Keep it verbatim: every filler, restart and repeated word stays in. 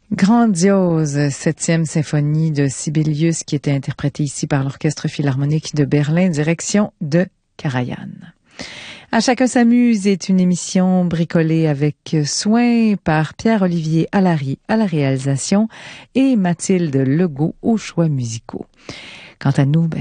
Grandiose septième symphonie de Sibelius qui était interprétée ici par l'Orchestre Philharmonique de Berlin, direction de Karajan. À chacun s'amuse est une émission bricolée avec soin par Pierre-Olivier Allary à la réalisation et Mathilde Legault aux choix musicaux. Quant à nous, ben,